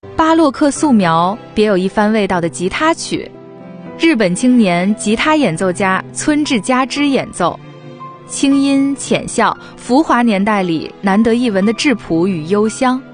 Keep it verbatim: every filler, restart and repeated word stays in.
巴洛克素描，别有一番味道的吉他曲，日本青年吉他演奏家村治佳之演奏，清音浅笑，浮华年代里难得一闻的质朴与幽香。